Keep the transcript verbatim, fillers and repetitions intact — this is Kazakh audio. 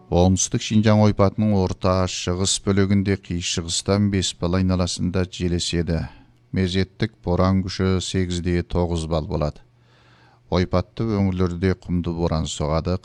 Оңтүстік Шинжаң ойпатының орта шығыс бөлігінде қиыс-шығыстан бес бал айналасында жел еседі. Мезеттік боран күші сегізде тоғыз бал болады. Ойпатты өңірлерде құмды боран соғады.